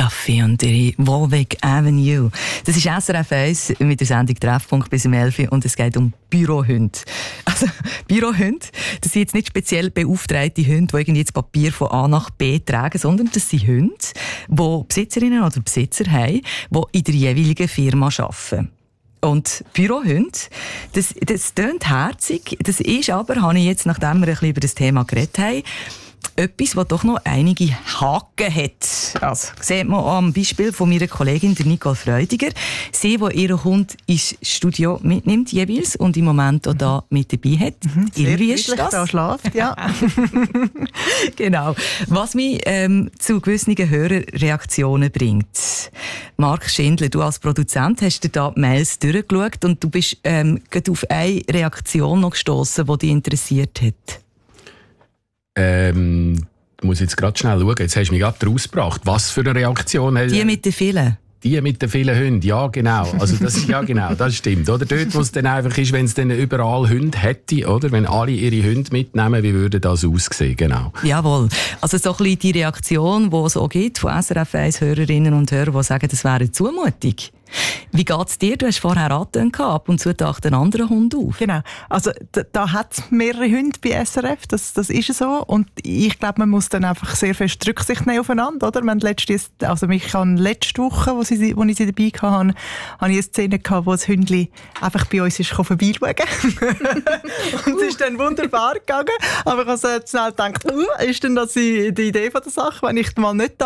Kaffee und ihre Warwick Avenue. Das ist SRF 1 mit der Sendung Treffpunkt bis 11 Uhr und es geht um Bürohunde. Also Bürohunde, das sind jetzt nicht speziell beauftragte Hunde, die irgendwie das Papier von A nach B tragen, sondern das sind Hunde, die Besitzerinnen oder Besitzer haben, die in der jeweiligen Firma arbeiten. Und Bürohunde, das tönt herzig, das ist aber, habe ich jetzt, nachdem wir ein bisschen über das Thema geredet haben, etwas, das doch noch einige Haken hat. Also, sieht man am Beispiel von meiner Kollegin, der Nicole Freudiger. Sie, die ihren Hund ins Studio mitnimmt jeweils und im Moment auch da mit dabei hat. Wie ist das? Da schläft, ja. Genau. Was mich zu gewissen Hörerreaktionen bringt. Marc Schindler, du als Produzent hast dir da die Mails durchgeschaut und du bist gerade auf eine Reaktion noch gestossen, die dich interessiert hat. Ich muss jetzt gerade schnell schauen. Jetzt hast du mich gerade rausgebracht. Was für eine Reaktion? Die mit den vielen. Die mit den vielen Hunden, ja genau. Also das ist ja genau, das stimmt. Oder dort, wo es dann einfach ist, wenn es dann überall Hunde hätte, oder? Wenn alle ihre Hunde mitnehmen, wie würde das aussehen? Genau. Jawohl. Also so ein bisschen die Reaktion, die es auch gibt von SRF 1 Hörerinnen und Hörern, die sagen, das wäre eine Zumutung. Wie geht es dir? Du hast vorher angetönt, ab und zu taucht ein anderer Hund auf. Genau. Also da hat es mehrere Hunde bei SRF, das ist so. Und ich glaube, man muss dann einfach sehr fest Rücksicht nehmen aufeinander, oder? Letzte Woche, wo ich sie dabei hatte, habe ich eine Szene gehabt, wo das Hündchen einfach bei uns ist vorbeischauen. Und es ist dann wunderbar gegangen. Aber ich habe schnell gedacht, ist denn das die Idee von der Sache, wenn ich mal nicht da